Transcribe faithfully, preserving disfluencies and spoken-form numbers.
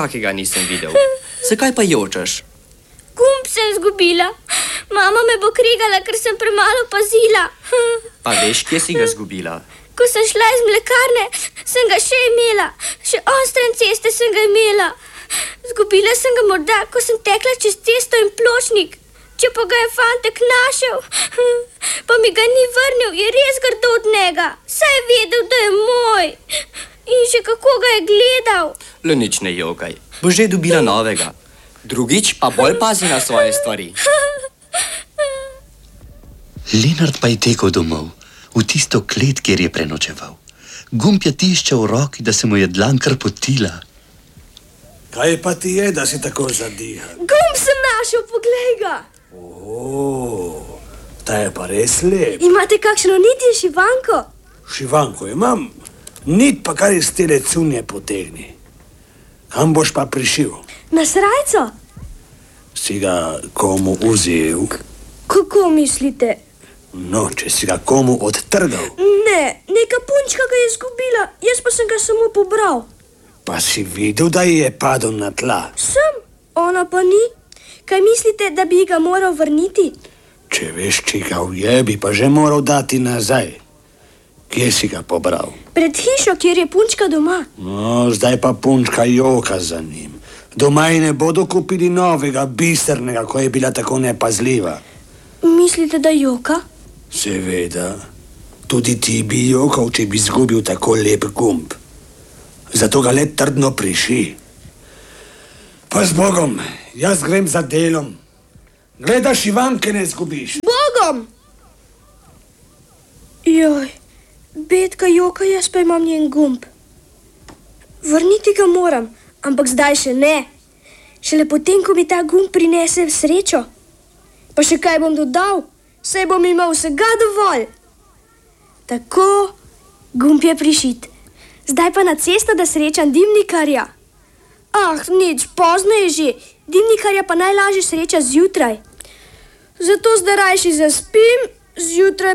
takega nisem videl. Zakaj pa jočeš? Gumb sem zgubila. Mama me bo krigala, ker sem premalo pazila. Pa veš, kje si ga zgubila? Ko sem šla iz mlekarne, sem ga še imela. Še onstran ceste sem ga imela. Zgubila sem ga morda, ko sem tekla čez cesto in pločnik. Če pa ga je fantek našel, pa mi ga ni vrnil, je res grdo od njega. Saj je vedel, da je moj. In še kako ga je gledal. Le nič ne jokaj. Boš že dobila novega. Drugič pa bolj pazi na svoje stvari. Lenart pa je tekel domov, v tisto klet, kjer je prenočeval. Gumb je tiščal v roki, da se mu je dlan kar potila. Kaj pa ti je, da si tako zadihan? Gumb sem našel, poglej ga. O, ta je pa res lep. Imate kakšno nit in šivanko? Šivanko imam, nit pa kar iz tele cunje potegni. Kam boš pa prišil? Na srajco? Si ga komu vzel? Kako mislite? No, če si ga komu odtrgal. Ne, neka punčka ga je izgubila, jaz pa sem ga samo pobral. Pa si videl, da ji je padel na tla? Sem, ona pa ni. Kaj mislite, da bi ga moral vrniti? Če veš, čigav je, bi pa že moral dati nazaj. Kje si ga pobral? Pred hišo, kjer je punčka doma. No, zdaj pa punčka joka za njim. Doma ji ne bodo kupili novega, bistrnega, ko je bila tako nepazljiva. Mislite, da joka? Seveda. Tudi ti bi jokal, če bi zgubil tako lep gumb. Zato ga le trdno priši. Pa z Bogom, jaz grem za delom. Gleda, šivanke ne zgubiš. Bogom! Joj, bedka joka, jaz pa imam njen gumb. Vrniti ga moram, ampak zdaj še ne. Šele potem, ko mi ta gumb prinese srečo. Pa še kaj bom dodal, saj bom imel vsega dovolj. Tako, gumb je prišit. Zdaj pa na cesto, da srečam dimnikarja. Ah, nič, pozno je že. Dimnikarja pa najlažje sreča zjutraj. Zato zdaj rajši zaspim, zjutraj